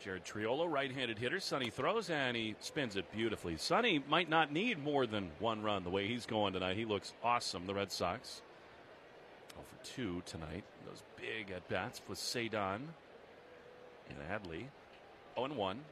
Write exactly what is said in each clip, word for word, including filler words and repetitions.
Jared Triolo, right-handed hitter. Sonny throws, and he spins it beautifully. Sonny might not need more than one run the way he's going tonight. He looks awesome, the Red Sox. oh for two tonight. Those big at-bats with Cedon and Adley. oh and one.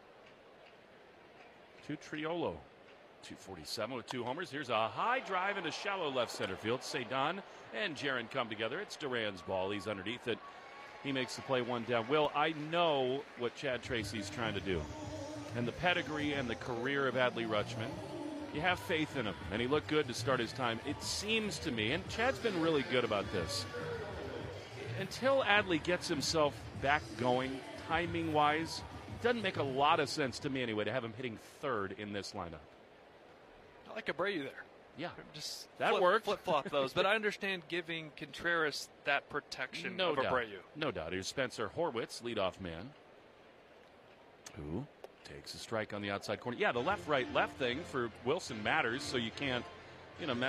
To Triolo. two forty-seven with two homers. Here's a high drive into shallow left center field. Cedon and Jaron come together. It's Duran's ball. He's underneath it. He makes the play one down. Will, I know what Chad Tracy's trying to do. And the pedigree and the career of Adley Rutschman. You have faith in him. And he looked good to start his time. It seems to me, and Chad's been really good about this, until Adley gets himself back going, timing-wise, it doesn't make a lot of sense to me anyway to have him hitting third in this lineup. I like Abreu there. Yeah, just that flip, worked. Flip-flop those, but I understand giving Contreras that protection no of doubt. Abreu. No doubt. Here's Spencer Horwitz, leadoff man, who takes a strike on the outside corner. Yeah, the left, right, left thing for Wilson matters, so you can't, you know, mess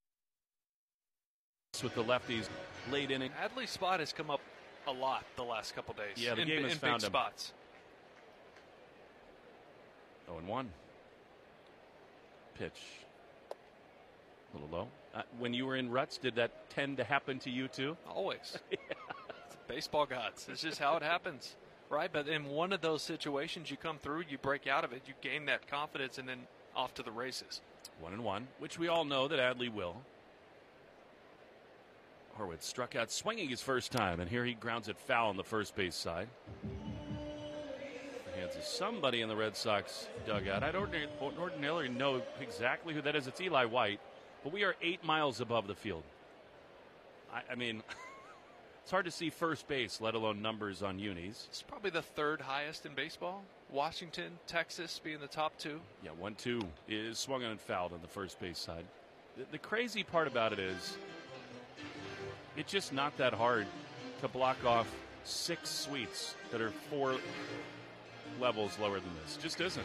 with the lefties late inning. Adley's spot has come up a lot the last couple days. Yeah, the in, game has in found big him. spots. oh and one. Pitch. A little low. Uh, when you were in ruts, did that tend to happen to you too? Always. Yeah. It's baseball gods. It's just how it happens, right? But in one of those situations, you come through, you break out of it, you gain that confidence, and then off to the races. One and one, which we all know that Adley will. Horwitz struck out swinging his first time, and here he grounds it foul on the first base side. The hands of somebody in the Red Sox dugout. I don't ordinarily know exactly who that is. It's Eli White. But we are eight miles above the field. I, I mean, it's hard to see first base, let alone numbers on unis. It's probably the third highest in baseball. Washington, Texas being the top two. Yeah, one two is swung and fouled on the first base side. The, the crazy part about it is it's just not that hard to block off six suites that are four levels lower than this. Just isn't.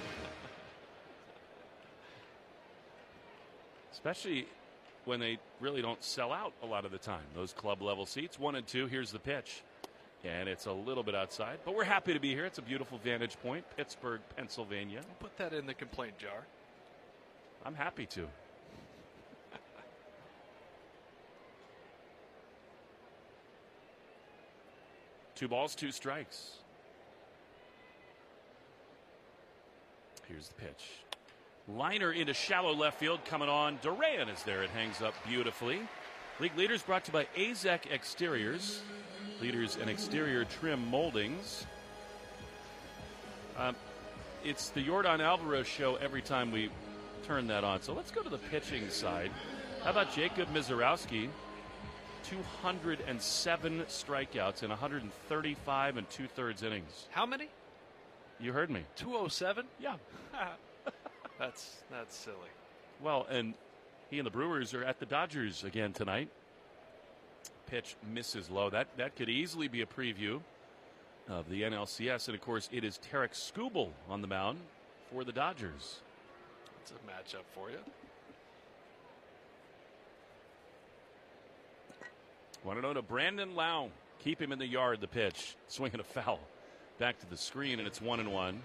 Especially when they really don't sell out a lot of the time. Those club level seats, one and two. Here's the pitch. And it's a little bit outside. But we're happy to be here. It's a beautiful vantage point. Pittsburgh, Pennsylvania. I'll put that in the complaint jar. I'm happy to. Two balls, two strikes. Here's the pitch. Liner into shallow left field coming on. Duran is there. It hangs up beautifully. League leaders brought to you by A Z E C Exteriors. Leaders in exterior trim moldings. Um, it's the Yordan Alvarez show every time we turn that on. So let's go to the pitching side. How about Jacob Mizorowski? two hundred seven strikeouts in one hundred thirty-five and two-thirds innings. How many? You heard me. two oh seven? Yeah. That's that's silly. Well, and he and the Brewers are at the Dodgers again tonight. Pitch misses low. That that could easily be a preview of the N L C S. And, of course, it is Tarek Skubal on the mound for the Dodgers. That's a matchup for you. one oh to Brandon Lau. Keep him in the yard, the pitch. Swinging a foul. Back to the screen, and it's one and one.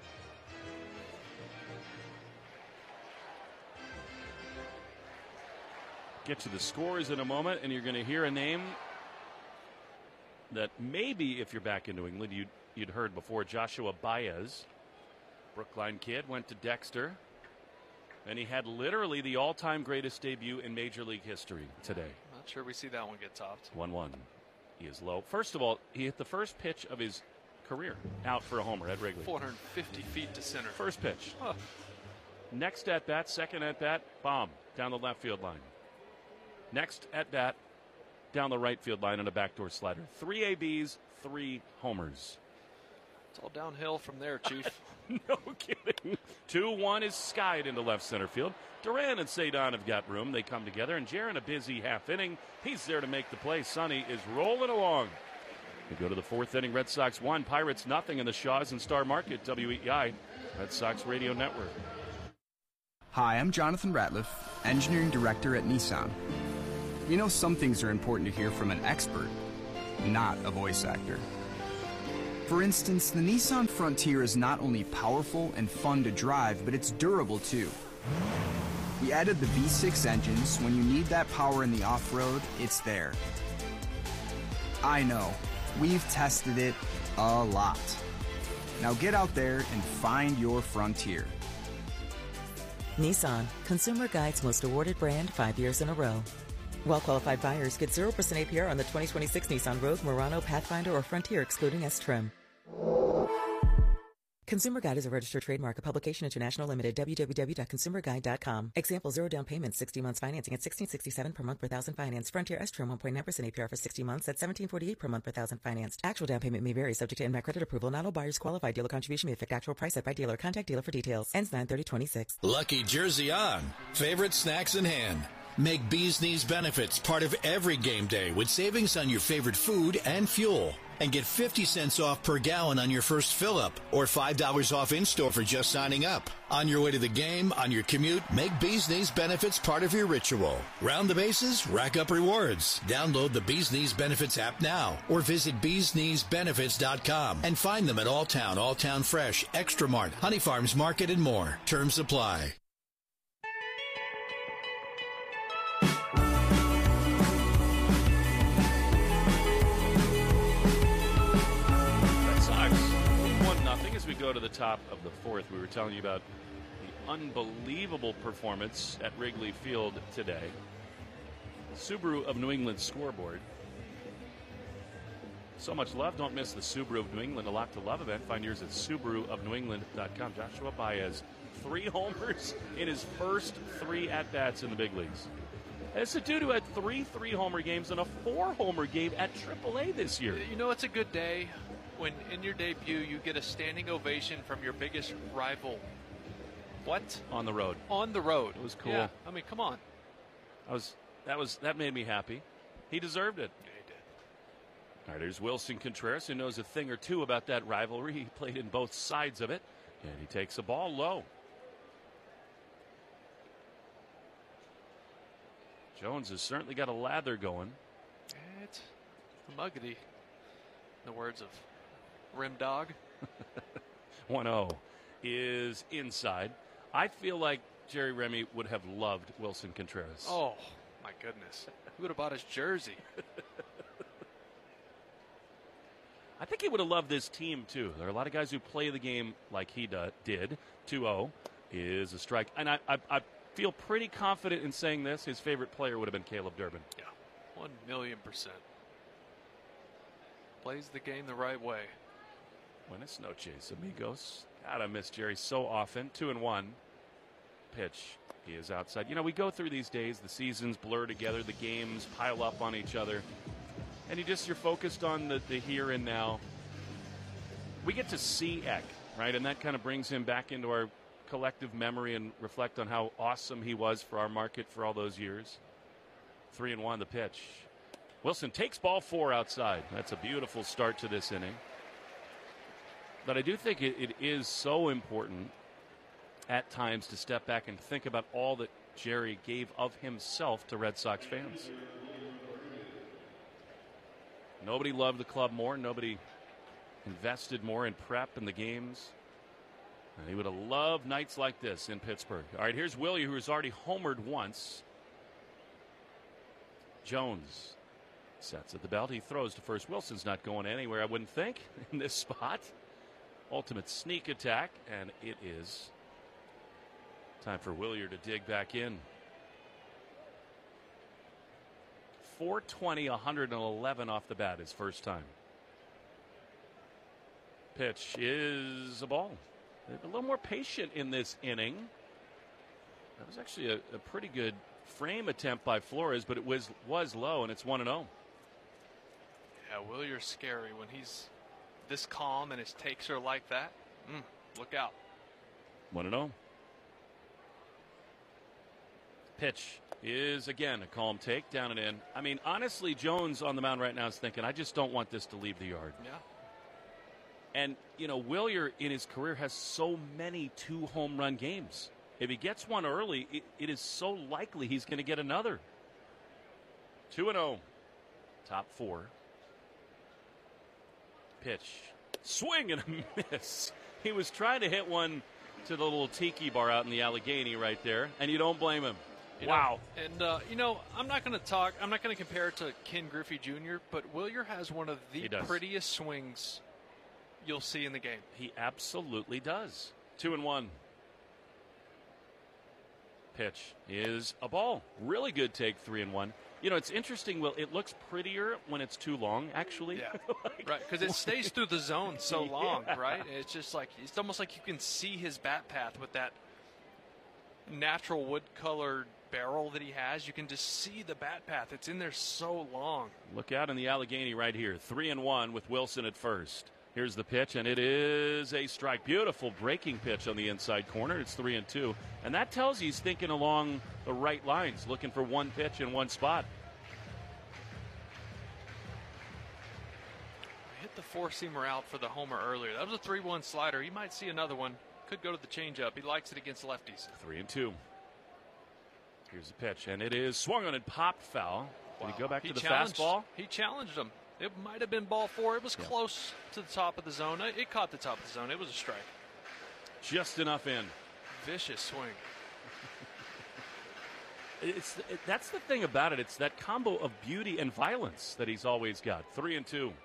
Get to the scores in a moment, and you're going to hear a name that maybe, if you're back in New England, you'd, you'd heard before. Joshua Baez, Brookline kid, went to Dexter, and he had literally the all-time greatest debut in Major League history today. Not sure we see that one get topped. one one. He is low. First of all, he hit the first pitch of his career out for a homer at Wrigley. four hundred fifty feet to center. First pitch. Huh. Next at bat, second at bat, bomb down the left field line. Next at bat, down the right field line on a backdoor slider. Three A Bs, three homers. It's all downhill from there, Chief. No kidding. two one is skied into left center field. Duran and Cedon have got room. They come together, and Jaron a busy half inning. He's there to make the play. Sonny is rolling along. We go to the fourth inning. Red Sox one, Pirates nothing in the Shaws and Star Market. W E I, Red Sox Radio Network. Hi, I'm Jonathan Ratliff, Engineering Director at Nissan. You know, some things are important to hear from an expert, not a voice actor. For instance, the Nissan Frontier is not only powerful and fun to drive, but it's durable too. We added the V six engines. When you need that power in the off-road, it's there. I know, we've tested it a lot. Now get out there and find your Frontier. Nissan, Consumer Guide's most awarded brand five years in a row. Well-qualified buyers get zero percent A P R on the twenty twenty-six Nissan Rogue, Murano, Pathfinder, or Frontier excluding S-Trim. Consumer Guide is a registered trademark, a publication international limited, w w w dot consumer guide dot com. Example, zero down payment, sixty months financing at sixteen sixty-seven per month per thousand financed. Frontier S-Trim one point nine percent A P R for sixty months at seventeen forty-eight per month per thousand financed. Actual down payment may vary, subject to in-back credit approval. Not all buyers qualify. Dealer contribution may affect actual price set by dealer. Contact dealer for details. Ends nine thirty twenty-six. Lucky jersey on. Favorite snacks in hand. Make Bee's Knees benefits part of every game day with savings on your favorite food and fuel. And get fifty cents off per gallon on your first fill-up or five dollars off in-store for just signing up. On your way to the game, on your commute, make Bee's Knees benefits part of your ritual. Round the bases, rack up rewards. Download the Bee's Knees Benefits app now or visit bees knees benefits dot com and find them at Alltown, Alltown Fresh, Extra Mart, Honey Farms Market, and more. Terms apply. As we go to the top of the fourth, we were telling you about the unbelievable performance at Wrigley Field today. Subaru of New England scoreboard. So much love. Don't miss the Subaru of New England A Lot to Love event. Find yours at subaru of new england dot com. Joshua Baez, three homers in his first three at-bats in the big leagues. And it's a dude who had three three-homer games and a four-homer game at triple A this year. You know, it's a good day when in your debut you get a standing ovation from your biggest rival. What? On the road. On the road. It was cool. Yeah, I mean, come on. I was that was that made me happy. He deserved it. Yeah, he did. All right, there's Wilson Contreras, who knows a thing or two about that rivalry. He played in both sides of it, and he takes a ball low. Jones has certainly got a lather going. It's muggity, in the words of Rim Dog. one oh is inside. I feel like Jerry Remy would have loved Wilson Contreras. Oh, my goodness. Who would have bought his jersey? I think he would have loved this team, too. There are a lot of guys who play the game like he do, did. two oh is a strike. And I, I, I feel pretty confident in saying this. His favorite player would have been Caleb Durbin. Yeah, one million percent. Plays the game the right way. Buenas noches, amigos. God, I miss Jerry so often. Two and one. Pitch. He is outside. You know, we go through these days. The seasons blur together. The games pile up on each other. And you just, you're focused on the, the here and now. We get to see Eck, right? And that kind of brings him back into our collective memory and reflect on how awesome he was for our market for all those years. Three and one, the pitch. Wilson takes ball four outside. That's a beautiful start to this inning. But I do think it, it is so important at times to step back and think about all that Jerry gave of himself to Red Sox fans. Nobody loved the club more. Nobody invested more in prep and the games. And he would have loved nights like this in Pittsburgh. All right, here's Willie, who has already homered once. Jones sets at the belt. He throws to first. Wilson's not going anywhere, I wouldn't think, in this spot. Ultimate sneak attack, and it is time for Willier to dig back in. four twenty, one eleven off the bat his first time. Pitch is a ball. A little more patient in this inning. That was actually a, a pretty good frame attempt by Flores, but it was was low, and it's one and oh. Yeah, Willier's scary when he's this calm and his takes are like that. Mm, look out. one and oh. Pitch is, again, a calm take, down and in. I mean, honestly, Jones on the mound right now is thinking, I just don't want this to leave the yard. Yeah. And, you know, Willier in his career has so many two home run games. If he gets one early, it, it is so likely he's going to get another. two and oh. Top four. Pitch. Swing and a miss. He was trying to hit one to the little tiki bar out in the Allegheny right there, and you don't blame him. You wow. Know, and, uh, you know, I'm not going to talk, I'm not going to compare it to Ken Griffey Junior, but Willier has one of the prettiest swings you'll see in the game. He absolutely does. Two and one. Pitch is a ball. Really good take, three and one. You know, it's interesting, Will, it looks prettier when it's too long, actually. Yeah, like, right, because it stays through the zone so long, yeah. right? It's just like, it's almost like you can see his bat path with that natural wood-colored barrel that he has. You can just see the bat path. It's in there so long. Look out in the Allegheny right here. Three and one with Wilson at first. Here's the pitch, and it is a strike. Beautiful breaking pitch on the inside corner. It's three and two. And that tells you he's thinking along the right lines, looking for one pitch in one spot. Hit the four-seamer out for the homer earlier. That was a three one slider. He might see another one. Could go to the changeup. He likes it against lefties. Three and two. Here's the pitch, and it is swung on and popped foul. Did wow. he go back he to the challenged, fastball? He challenged him. It might have been ball four. It was yeah. close to the top of the zone. It caught the top of the zone. It was a strike. Just enough in. Vicious swing. It's it, that's the thing about it. It's that combo of beauty and violence that he's always got. Three and two.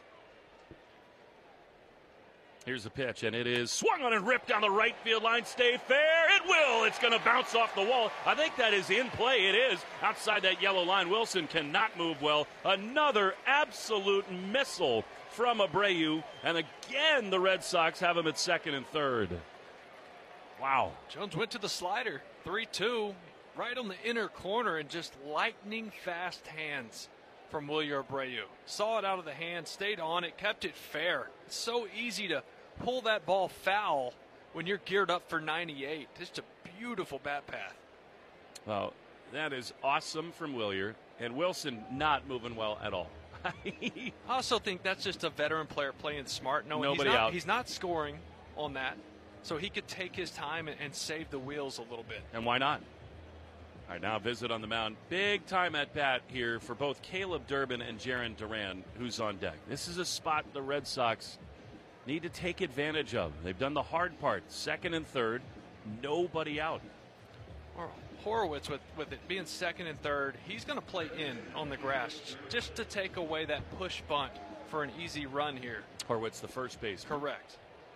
Here's the pitch, and it is swung on and ripped down the right field line. Stay fair. It will. It's going to bounce off the wall. I think that is in play. It is. Outside that yellow line, Wilson cannot move well. Another absolute missile from Abreu. And again, the Red Sox have him at second and third. Wow. Jones went to the slider. three two. Right on the inner corner, and just lightning fast hands from Wilyer Abreu. Saw it out of the hand, stayed on it, kept it fair. It's so easy to pull that ball foul when you're geared up for ninety-eight. Just a beautiful bat path. Well, that is awesome from Wilyer, and Wilson not moving well at all. I also think that's just a veteran player playing smart. No, Nobody he's not, out. He's not scoring on that, so he could take his time and, and save the wheels a little bit. And why not? All right, now visit on the mound. Big time at bat here for both Caleb Durbin and Jarren Duran, who's on deck. This is a spot the Red Sox need to take advantage of. They've done the hard part. Second and third, nobody out. Or Horowitz, with, with it being second and third, he's going to play in on the grass just to take away that push bunt for an easy run here. Horowitz, the first baseman. Correct.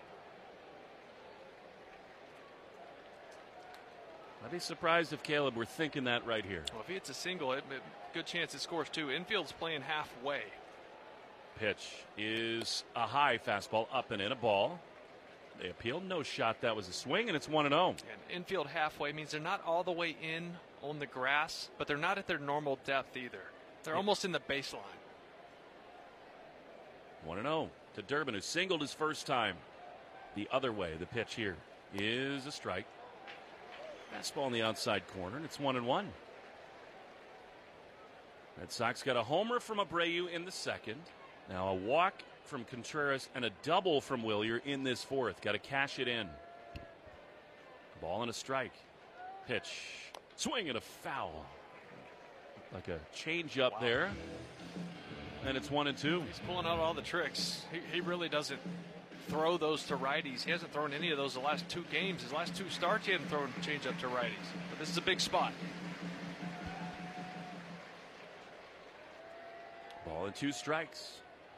I'd be surprised if Caleb were thinking that right here. Well, if he hits a single, it, it, good chance it scores two. Infield's playing halfway. Pitch is a high fastball up and in, a ball. They appealed, no shot. That was a swing, and it's one and oh. And infield halfway means they're not all the way in on the grass, but they're not at their normal depth either. They're yeah. almost in the baseline. one and oh to Durbin, who singled his first time. The other way, the pitch here is a strike. Fastball in the outside corner, and it's one and one. Red Sox got a homer from Abreu in the second. Now a walk from Contreras and a double from Wilyer in this fourth. Got to cash it in. Ball and a strike. Pitch. Swing and a foul. Like a change up wow. there. And it's one and two. He's pulling out all the tricks. He, he really doesn't throw those to righties. He hasn't thrown any of those the last two games. His last two starts, he hadn't thrown change up to righties. But this is a big spot. Ball and two strikes.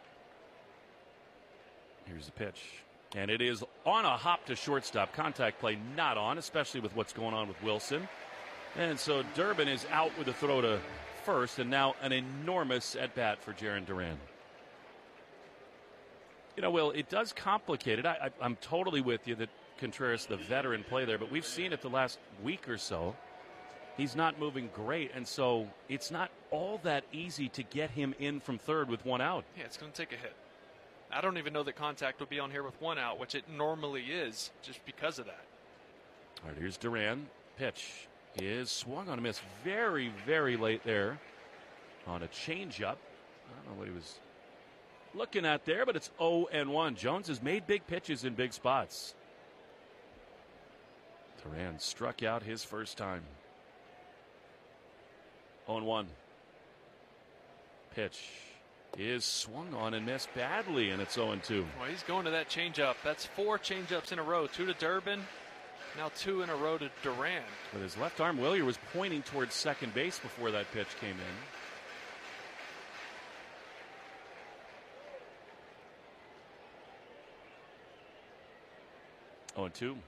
Here's the pitch. And it is on a hop to shortstop. Contact play not on, especially with what's going on with Wilson. And so Durbin is out with a throw to first, and now an enormous at-bat for Jarren Duran. You know, Will, it does complicate it. I, I, I'm totally with you that Contreras, the veteran, play there, but we've seen it the last week or so. He's not moving great, and so it's not all that easy to get him in from third with one out. Yeah, it's going to take a hit. I don't even know that contact would be on here with one out, which it normally is, just because of that. All right, here's Duran. Pitch is swung on a miss very, very late there on a changeup. I don't know what he was looking at there, but it's oh and one. Jones has made big pitches in big spots. Duran struck out his first time. oh and one. Pitch is swung on and missed badly, and it's oh and two. Well, he's going to that changeup. That's four changeups in a row. Two to Durbin, now two in a row to Duran. With his left arm, Willier was pointing towards second base before that pitch came in. oh and two.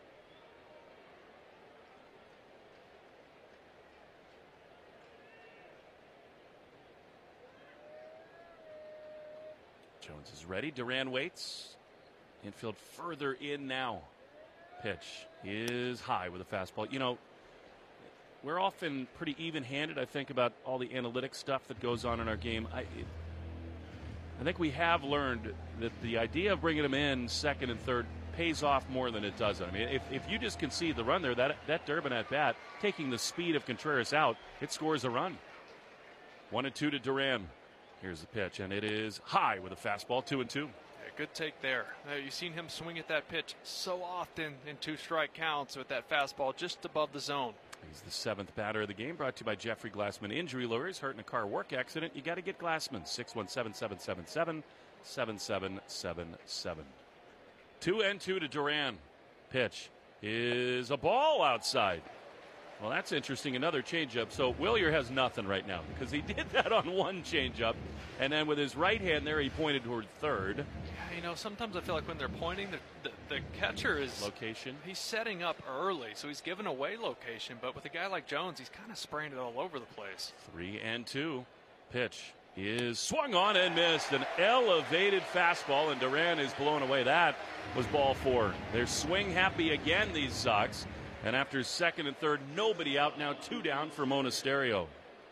Jones is ready. Duran waits. Infield further in now. Pitch is high with a fastball. You know, we're often pretty even-handed, I think, about all the analytic stuff that goes on in our game. I, it, I think we have learned that the idea of bringing him in second and third pays off more than it doesn't. I mean, if, if you just concede the run there, that, that Durbin at bat, taking the speed of Contreras out, it scores a run. One and two to Duran. Here's the pitch, and it is high with a fastball, two and two. Yeah, good take there. Now, you've seen him swing at that pitch so often in two strike counts with that fastball just above the zone. He's the seventh batter of the game, brought to you by Jeffrey Glassman Injury Lawyers. Hurt in a car work accident, you got to get Glassman. six one seven, seven seven seven, seven seven seven seven. Two and two to Duran. Pitch is a ball outside. Well, that's interesting. Another changeup. So Willier has nothing right now because he did that on one changeup, and then with his right hand there, he pointed toward third. Yeah, you know, sometimes I feel like when they're pointing, the, the, the catcher is location. He's setting up early, so he's giving away location. But with a guy like Jones, he's kind of spraying it all over the place. Three and two. Pitch is swung on and missed. An elevated fastball, and Duran is blown away. That was ball four. They're swing happy again, these Sox. And after second and third, nobody out. Now two down for Monasterio.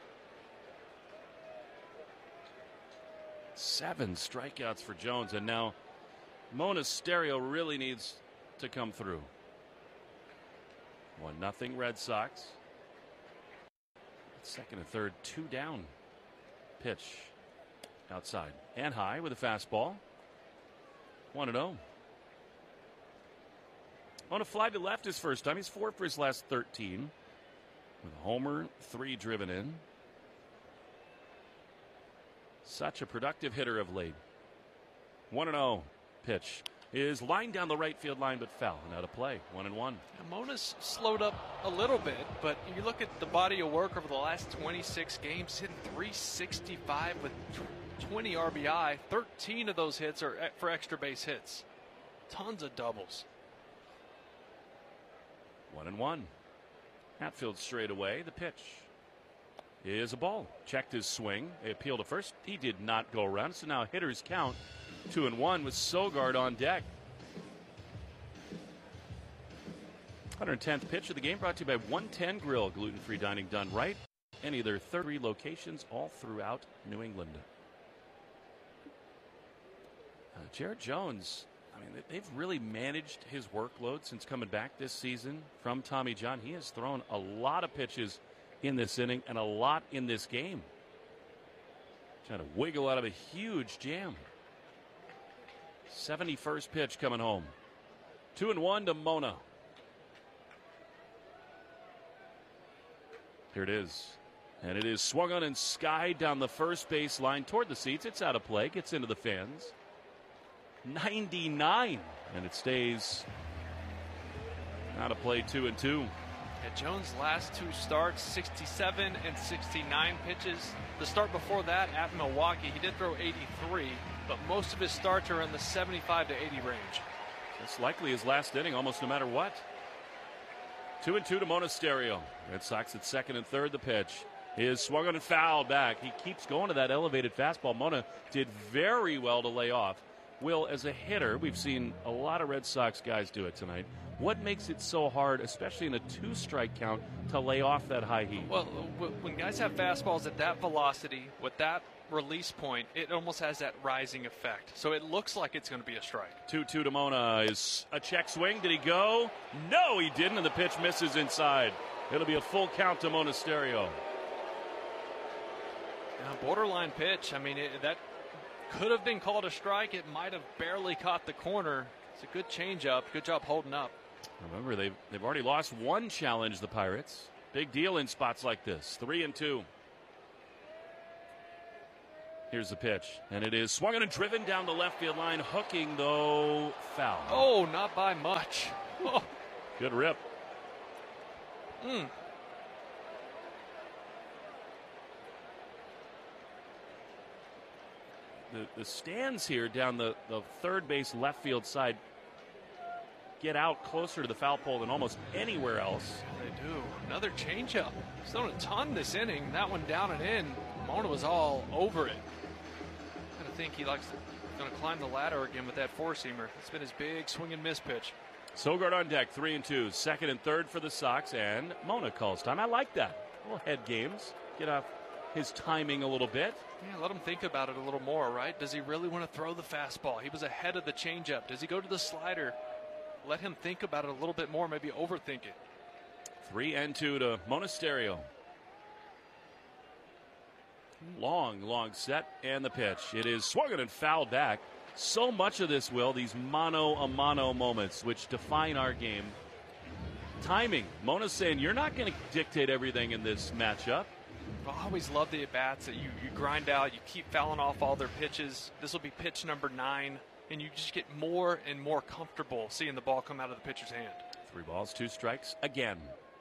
Seven strikeouts for Jones, and now Monasterio really needs to come through. One nothing Red Sox. Second and third, two down. Pitch outside and high with a fastball. one and oh. On a fly to left his first time. He's four for his last thirteen. With a homer, three driven in. Such a productive hitter of late. one and oh. Pitch is lined down the right field line but foul and out of play. one and one. Now, Mona's slowed up a little bit, but you look at the body of work over the last twenty-six games, hitting three sixty-five with twenty R B I. thirteen of those hits are for extra base hits. Tons of doubles. One and one. Hatfield straight away. The pitch is a ball. Checked his swing. They appeal to first. He did not go around. So now hitters count. Two and one with Sogard on deck. one hundred tenth pitch of the game brought to you by one ten Grill. Gluten-free dining done right. Any of their thirty locations all throughout New England. Uh, Jared Jones. I mean, they've really managed his workload since coming back this season from Tommy John. He has thrown a lot of pitches in this inning and a lot in this game. Trying to wiggle out of a huge jam. seventy-first pitch coming home. Two and one to Mona. Here it is. And it is swung on and skied down the first base line toward the seats. It's out of play. Gets into the fans. ninety-nine, and it stays out of play. Two and two. Yeah, Jones' last two starts, sixty-seven and sixty-nine pitches. The start before that at Milwaukee, he did throw eighty-three, but most of his starts are in the seventy-five to eighty range. It's likely his last inning, almost no matter what. Two and two to Monasterio. Red Sox at second and third. The pitch is swung on and fouled back. He keeps going to that elevated fastball. Mona did very well to lay off. Will, as a hitter, we've seen a lot of Red Sox guys do it tonight. What makes it so hard, especially in a two-strike count, to lay off that high heat? Well, when guys have fastballs at that velocity, with that release point, it almost has that rising effect. So it looks like it's going to be a strike. two two to Mona. Is a check swing. Did he go? No, he didn't, and the pitch misses inside. It'll be a full count to Monasterio. Now, borderline pitch. I mean, it, that could have been called a strike. It might have barely caught the corner. It's a good changeup. Good job holding up. Remember, they've, they've already lost one challenge, the Pirates. Big deal in spots like this. Three and two. Here's the pitch, and it is swung and driven down the left field line. Hooking, though, foul. Oh, not by much. Oh. Good rip. Mm. The, the stands here down the, the third base left field side get out closer to the foul pole than almost anywhere else. They do. Another changeup. He's thrown a ton this inning. That one down and in. Mona was all over it. I think he likes to, going to climb the ladder again with that four-seamer. It's been his big swing and miss pitch. Sogard on deck, three and two. Second and third for the Sox, and Mona calls time. I like that. Little head games. Get off his timing a little bit. Yeah, let him think about it a little more, right? Does he really want to throw the fastball? He was ahead of the changeup. Does he go to the slider? Let him think about it a little bit more, maybe overthink it. Three and two to Monasterio. Long, long set, and the pitch. It is swung and fouled back. So much of this, Will, these mano-a-mano moments, which define our game. Timing. Mona's saying, you're not going to dictate everything in this matchup. I always love the at-bats that you, you grind out. You keep fouling off all their pitches. This will be pitch number nine, and you just get more and more comfortable seeing the ball come out of the pitcher's hand. Three balls, two strikes, again.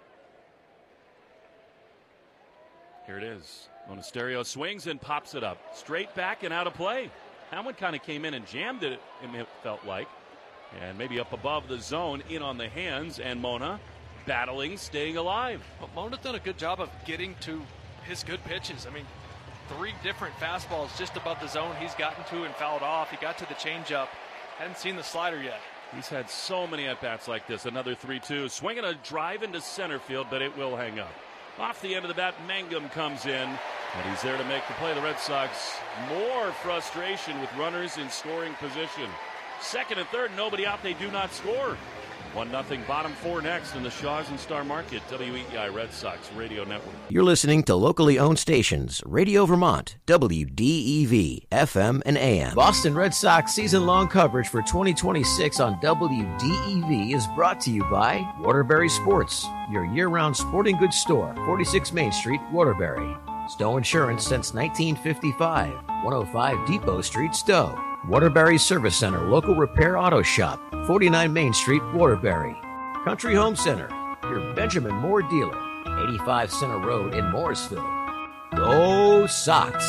Here it is. Monasterio swings and pops it up. Straight back and out of play. That one kind of came in and jammed it, it felt like. And maybe up above the zone, in on the hands, and Mona battling, staying alive. But Mona's done a good job of getting to his good pitches. I mean, three different fastballs just above the zone he's gotten to and fouled off. He got to the changeup. Hadn't seen the slider yet. He's had so many at-bats like this. Another three two. Swinging a drive into center field, but it will hang up. Off the end of the bat, Mangum comes in, and he's there to make the play. The Red Sox, more frustration with runners in scoring position. Second and third, nobody out. They do not score. one nothing, bottom four next in the Shaw's and Star Market, W E E I Red Sox Radio Network. You're listening to locally owned stations, Radio Vermont, W D E V, F M and A M. Boston Red Sox season-long coverage for twenty twenty-six on W D E V is brought to you by Waterbury Sports, your year-round sporting goods store, forty-six Main Street, Waterbury. Stowe Insurance since nineteen fifty-five, one oh five Depot Street, Stowe. Waterbury Service Center, local repair auto shop, forty-nine Main Street, Waterbury. Country Home Center, your Benjamin Moore dealer, eighty-five Center Road in Morrisville. Go Sox!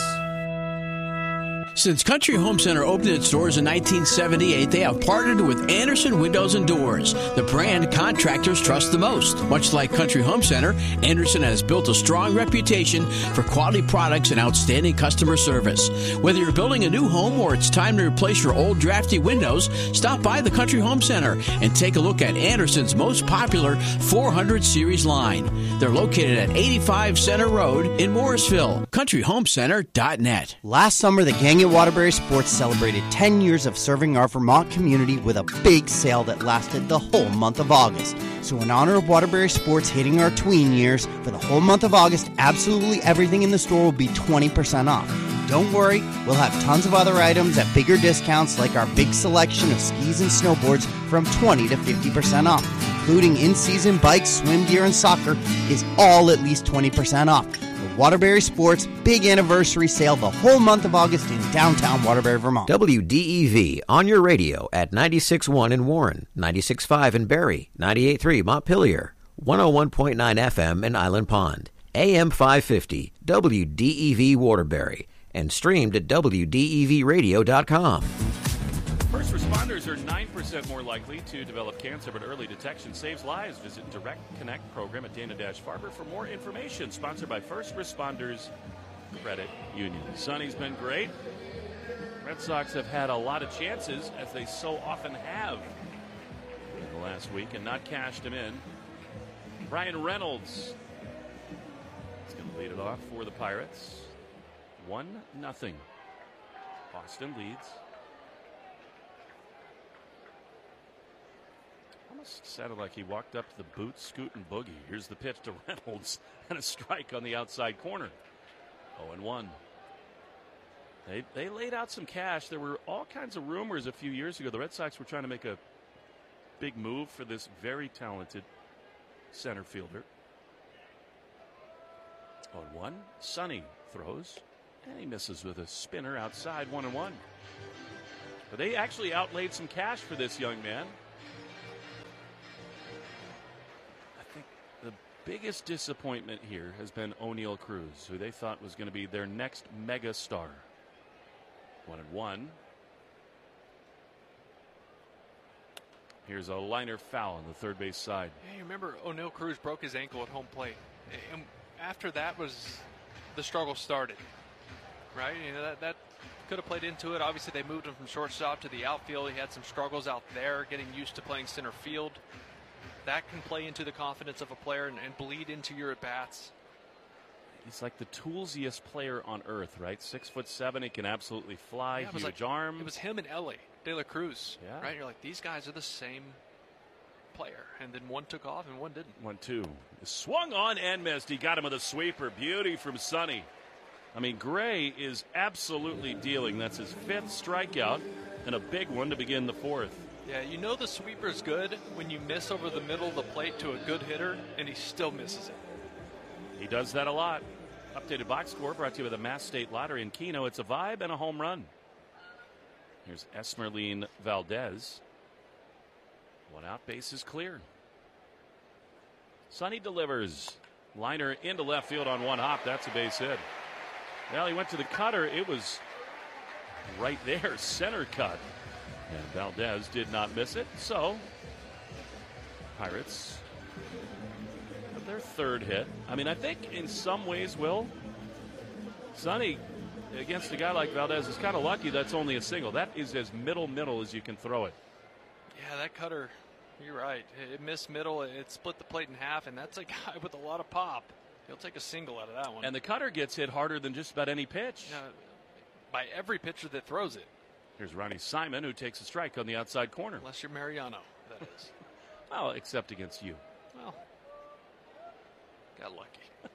Since Country Home Center opened its doors in nineteen seventy-eight, they have partnered with Anderson Windows and Doors, the brand contractors trust the most. Much like Country Home Center, Anderson has built a strong reputation for quality products and outstanding customer service. Whether you're building a new home or it's time to replace your old drafty windows, stop by the Country Home Center and take a look at Anderson's most popular four hundred series line. They're located at eighty-five Center Road in Morrisville. country home center dot net. Last summer, the gang at Waterbury Sports celebrated ten years of serving our Vermont community with a big sale that lasted the whole month of August. So in honor of Waterbury Sports hitting our tween years, for the whole month of August, absolutely everything in the store will be twenty percent off. Don't worry, we'll have tons of other items at bigger discounts, like our big selection of skis and snowboards from twenty to fifty percent off, including in-season bikes, swim gear, and soccer is all at least twenty percent off. The Waterbury Sports big anniversary sale the whole month of August in downtown Waterbury, Vermont. W D E V on your radio at ninety-six point one in Warren, ninety-six point five in Barrie, ninety-eight point three Montpelier, one oh one point nine F M in Island Pond, A M five fifty, W D E V Waterbury, and streamed at W D E V radio dot com. First responders are nine percent more likely to develop cancer, but early detection saves lives. Visit Direct Connect program at Dana-Farber for more information. Sponsored by First Responders Credit Union. Sonny's been great. Red Sox have had a lot of chances, as they so often have in the last week, and not cashed them in. Brian Reynolds is going to lead it off for the Pirates. one nothing. Boston leads. Almost sounded like he walked up to the boot, scoot, and boogie. Here's the pitch to Reynolds, and a strike on the outside corner. oh and one. They, they laid out some cash. There were all kinds of rumors a few years ago. The Red Sox were trying to make a big move for this very talented center fielder. oh and one. Sonny throws, And he misses with a spinner outside, one and one. But they actually outlaid some cash for this young man. I think the biggest disappointment here has been O'Neal Cruz, who they thought was going to be their next mega star. One and one. Here's a liner foul on the third base side. Yeah, you remember O'Neal Cruz broke his ankle at home plate. And after that was the struggle started, right? You know, that, that could have played into it. Obviously, they moved him from shortstop to the outfield. He had some struggles out there, getting used to playing center field. That can play into the confidence of a player and, and bleed into your at-bats. He's like the toolsiest player on earth, right? Six foot seven, he can absolutely fly, yeah, huge like, arm. It was him and Ellie De La Cruz, yeah. right? You're like, these guys are the same player, and then one took off and one didn't. One, two. Swung on and missed. He got him with a sweeper. Beauty from Sonny. I mean, Gray is absolutely dealing. That's his fifth strikeout and a big one to begin the fourth. Yeah, you know the sweeper's good when you miss over the middle of the plate to a good hitter, and he still misses it. He does that a lot. Updated box score brought to you by the Mass State Lottery in Keno. It's a vibe and a home run. Here's Esmerlin Valdez. One out, base is clear. Sonny delivers. Liner into left field on one hop. That's a base hit. Well, he went to the cutter. It was right there, center cut. And Valdez did not miss it. So, Pirates have their third hit. I mean, I think in some ways, Will, Sonny against a guy like Valdez is kind of lucky that's only a single. That is as middle middle as you can throw it. Yeah, that cutter, you're right. It missed middle. It split the plate in half, and that's a guy with a lot of pop. He'll take a single out of that one. And the cutter gets hit harder than just about any pitch. Yeah, by every pitcher that throws it. Here's Ronnie Simon, who takes a strike on the outside corner. Unless you're Mariano, that is. Well, except against you. Well, got lucky.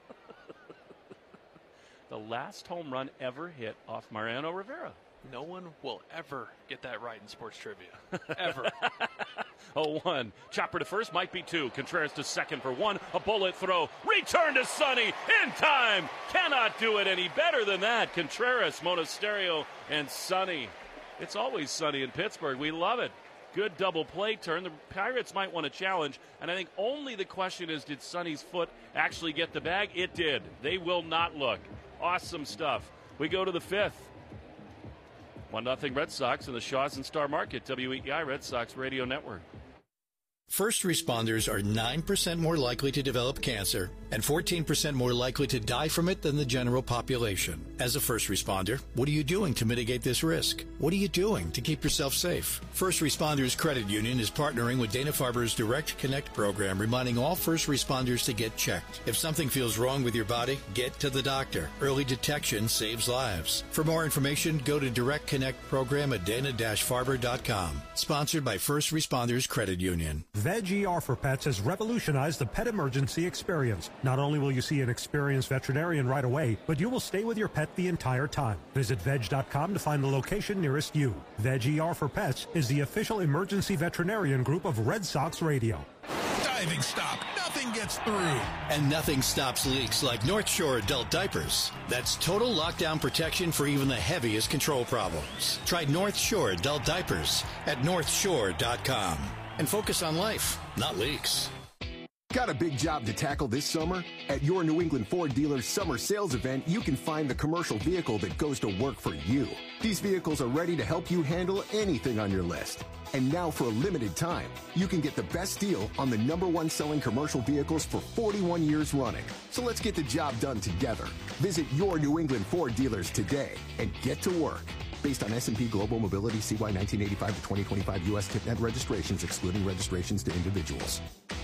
The last home run ever hit off Mariano Rivera. No one will ever get that right in sports trivia. Ever. oh one. Chopper to first, might be two. Contreras to second for one. A bullet throw. Return to Sonny in time. Cannot do it any better than that. Contreras, Monasterio, and Sonny. It's always sunny in Pittsburgh. We love it. Good double play turn. The Pirates might want to challenge, and I think only the question is, did Sonny's foot actually get the bag? It did. They will not look. Awesome stuff. We go to the fifth. one nothing Red Sox in the Shaws and Star Market, W E E I Red Sox Radio Network. First responders are nine percent more likely to develop cancer and fourteen percent more likely to die from it than the general population. As a first responder, what are you doing to mitigate this risk? What are you doing to keep yourself safe? First Responders Credit Union is partnering with Dana-Farber's Direct Connect program, reminding all first responders to get checked. If something feels wrong with your body, get to the doctor. Early detection saves lives. For more information, go to Direct Connect program at dana dash farber dot com. Sponsored by First Responders Credit Union. Veg E R for Pets has revolutionized the pet emergency experience. Not only will you see an experienced veterinarian right away, but you will stay with your pet the entire time. Visit veg dot com to find the location nearest you. Veg E R for Pets is the official emergency veterinarian group of Red Sox Radio. Diving stop. Nothing gets through. And nothing stops leaks like North Shore Adult Diapers. That's total lockdown protection for even the heaviest control problems. Try North Shore Adult Diapers at north shore dot com. And focus on life, not leaks. Got a big job to tackle this summer? At your New England Ford dealer's summer sales event, you can find the commercial vehicle that goes to work for you. These vehicles are ready to help you handle anything on your list. And now for a limited time, you can get the best deal on the number one selling commercial vehicles for forty-one years running. So let's get the job done together. Visit your New England Ford dealers today and get to work. Based on S and P Global Mobility C Y nineteen eighty-five to twenty twenty-five U S TipNet registrations, excluding registrations to individuals.